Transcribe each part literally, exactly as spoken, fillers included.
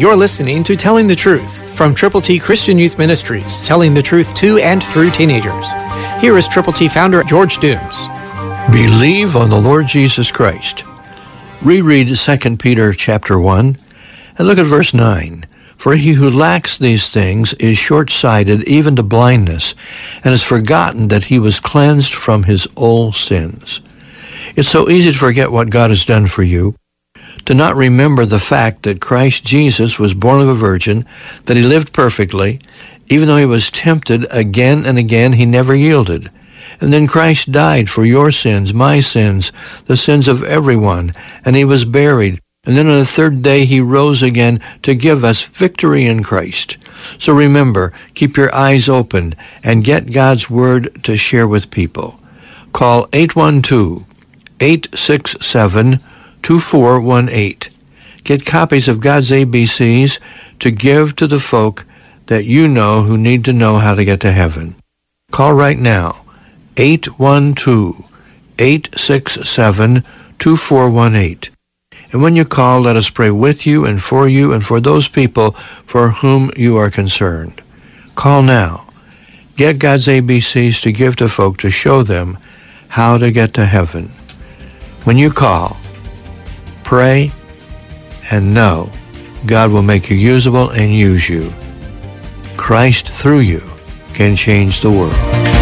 You're listening to Telling the Truth from Triple T Christian Youth Ministries, telling the truth to and through teenagers. Here is Triple T founder George Dooms. Believe on the Lord Jesus Christ. Reread Second Peter chapter one and look at verse nine. For he who lacks these things is short-sighted even to blindness, and has forgotten that he was cleansed from his old sins. It's so easy to forget what God has done for you, to not remember the fact that Christ Jesus was born of a virgin, that he lived perfectly. Even though he was tempted again and again, he never yielded. And then Christ died for your sins, my sins, the sins of everyone, and he was buried. And then on the third day he rose again to give us victory in Christ. So remember, keep your eyes open and get God's word to share with people. Call eight one two, eight six seven, two four one eight. Get copies of God's A B Cs to give to the folk that you know who need to know how to get to heaven. Call right now, eight one two, eight six seven, two four one eight. And when you call, let us pray with you and for you and for those people for whom you are concerned. Call now. Get God's A B Cs to give to folk to show them how to get to heaven. When you call, pray and know God will make you usable and use you. Christ through you can change the world.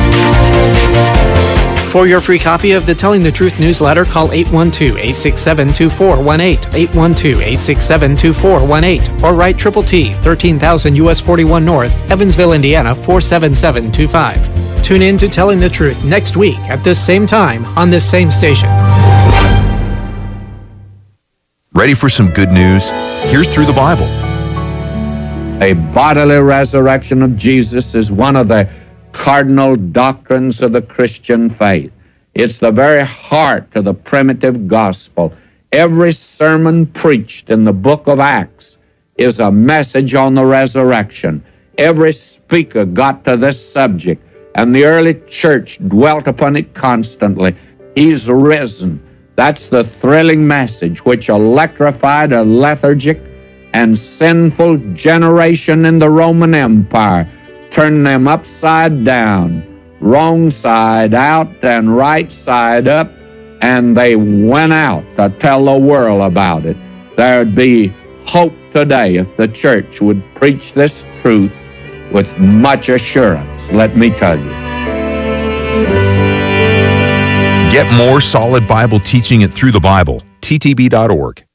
For your free copy of the Telling the Truth newsletter, call eight one two, eight six seven, two four one eight, eight one two, eight six seven, two four one eight, or write Triple T, thirteen thousand U S forty-one North, Evansville, Indiana, four seven seven two five. Tune in to Telling the Truth next week at this same time on this same station. Ready for some good news? Here's Through the Bible. A bodily resurrection of Jesus is one of the cardinal doctrines of the Christian faith. It's the very heart of the primitive gospel. Every sermon preached in the book of Acts is a message on the resurrection. Every speaker got to this subject, and the early church dwelt upon it constantly. He's risen. That's the thrilling message which electrified a lethargic and sinful generation in the Roman Empire, turned them upside down, wrong side out and right side up, and they went out to tell the world about it. There'd be hope today if the church would preach this truth with much assurance, let me tell you. Get more solid Bible teaching at Through the Bible, T T B dot org.